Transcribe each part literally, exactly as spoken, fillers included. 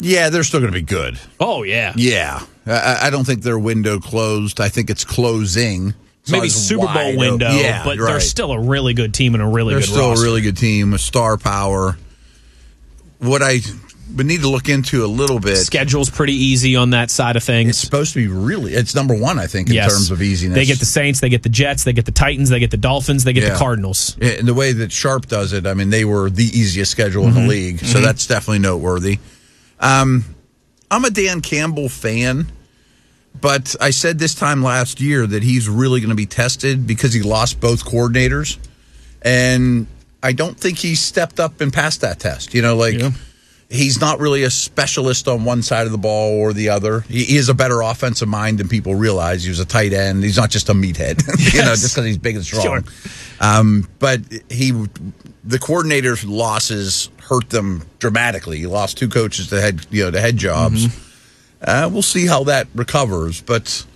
Yeah, they're still going to be good. Oh, yeah. Yeah. I, I don't think their window closed. I think it's closing. It's Maybe Super Bowl window, yeah, but right. they're still a really good team and a really they're good still roster. a really good team with star power. What I would need to look into a little bit. Schedule's pretty easy on that side of things. It's supposed to be really, it's number one, I think, in yes. terms of easiness. They get the Saints, they get the Jets, they get the Titans, they get the Dolphins, they get yeah. the Cardinals. Yeah, and the way that Sharp does it, I mean, they were the easiest schedule mm-hmm. in the league, so mm-hmm. that's definitely noteworthy. Um, I'm a Dan Campbell fan. But I said this time last year that he's really going to be tested because he lost both coordinators. And I don't think he stepped up and passed that test. You know, like, yeah. he's not really a specialist on one side of the ball or the other. He, he has a better offensive mind than people realize. He was a tight end. He's not just a meathead, yes. you know, just because he's big and strong. Sure. Um, but he, the coordinator's losses hurt them dramatically. He lost two coaches to head, you know, to head jobs. Mm-hmm. Uh, we'll see how that recovers, but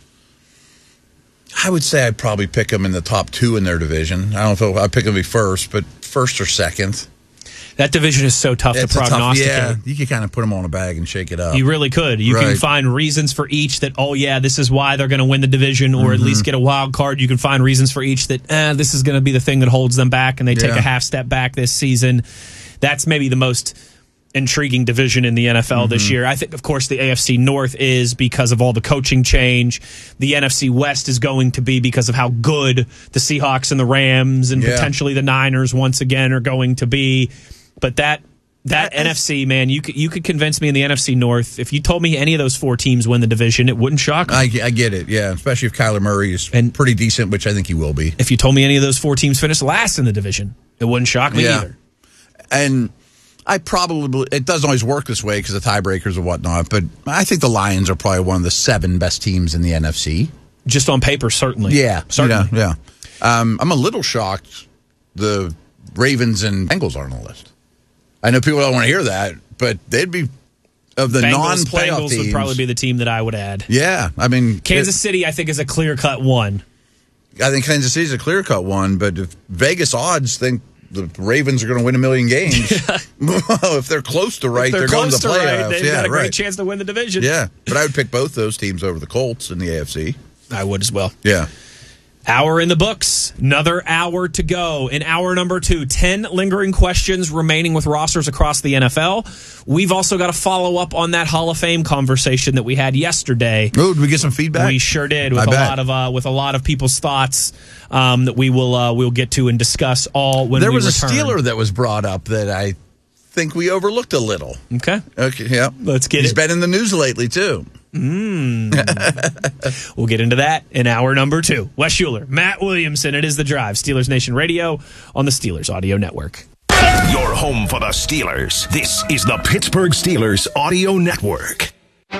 I would say I'd probably pick them in the top two in their division. I don't know if I'd pick them to be first, but first or second. That division is so tough it's to prognosticate. Tough, yeah, you could kind of put them on a bag and shake it up. You really could. You right. can find reasons for each that, oh, yeah, this is why they're going to win the division or mm-hmm. at least get a wild card. You can find reasons for each that, eh, this is going to be the thing that holds them back and they take yeah. a half step back this season. That's maybe the most intriguing division in the N F L mm-hmm. this year. I think, of course, the A F C North is because of all the coaching change. The N F C West is going to be because of how good the Seahawks and the Rams and yeah. potentially the Niners once again are going to be. But that that N F C, man, you could, you could convince me in the N F C North. If you told me any of those four teams win the division, it wouldn't shock me. I, I get it, yeah, especially if Kyler Murray is and pretty decent, which I think he will be. If you told me any of those four teams finish last in the division, it wouldn't shock me yeah. either. And I probably, it doesn't always work this way because of tiebreakers and whatnot, but I think the Lions are probably one of the seven best teams in the N F C. Just on paper, certainly. Yeah, certainly. Yeah, yeah. Um, I'm a little shocked the Ravens and Bengals aren't on the list. I know people don't want to hear that, but they'd be, of the Bengals, non-playoff Bengals teams. would probably be the team that I would add. Yeah, I mean. Kansas it, City, I think, is a clear-cut one. I think Kansas City's a clear-cut one, but if Vegas odds think the Ravens are going to win a million games. Well, if they're close to right, they're, they're going to the playoffs. Right, they've yeah, got a great right. chance to win the division. Yeah, but I would pick both those teams over the Colts in the A F C. I would as well. Yeah. Hour in the books. Another hour to go. In hour number two, ten lingering questions remaining with rosters across the N F L. We've also got to follow up on that Hall of Fame conversation that we had yesterday. Oh, did we get some feedback? We sure did, with I a bet. lot of uh, with a lot of people's thoughts um, that we will uh, we'll get to and discuss all when there we was return. a Steeler that was brought up that I think we overlooked a little. Okay. Okay. Yeah. Let's get He's it. He's been in the news lately too. Mm. We'll get into that in hour number two. Wes Schuler, Matt Williamson. It is The Drive. Steelers Nation Radio on the Steelers Audio Network. Your home for the Steelers. This is the Pittsburgh Steelers Audio Network.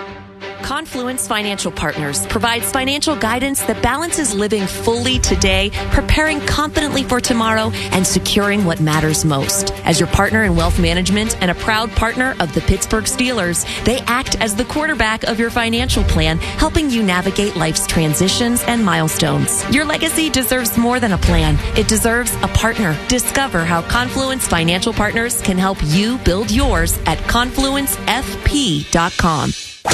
Confluence Financial Partners provides financial guidance that balances living fully today, preparing confidently for tomorrow, and securing what matters most. As your partner in wealth management and a proud partner of the Pittsburgh Steelers, they act as the quarterback of your financial plan, helping you navigate life's transitions and milestones. Your legacy deserves more than a plan. It deserves a partner. Discover how Confluence Financial Partners can help you build yours at confluence f p dot com.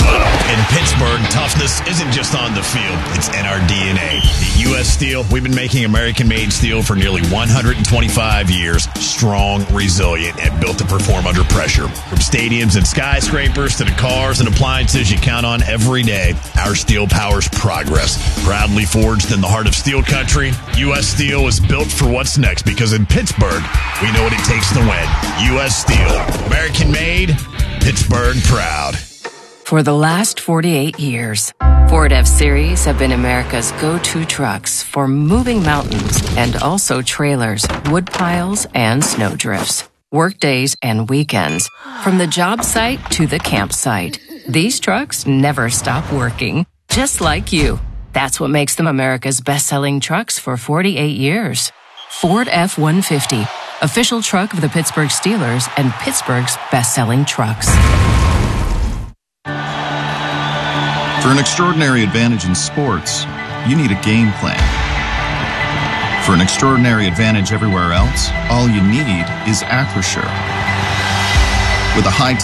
In Pittsburgh, toughness isn't just on the field, it's in our D N A. At U S Steel, we've been making American-made steel for nearly one hundred twenty-five years. Strong, resilient, and built to perform under pressure. From stadiums and skyscrapers to the cars and appliances you count on every day, our steel powers progress. Proudly forged in the heart of steel country, U S Steel is built for what's next because in Pittsburgh, we know what it takes to win. U S Steel. American-made, Pittsburgh proud. For the last forty-eight years, Ford F-Series have been America's go-to trucks for moving mountains and also trailers, wood piles, and snow drifts. Workdays and weekends, from the job site to the campsite. These trucks never stop working, just like you. That's what makes them America's best-selling trucks for forty-eight years. Ford F one fifty, official truck of the Pittsburgh Steelers and Pittsburgh's best-selling trucks. For an extraordinary advantage in sports, you need a game plan. For an extraordinary advantage everywhere else, all you need is Acrisure. With a high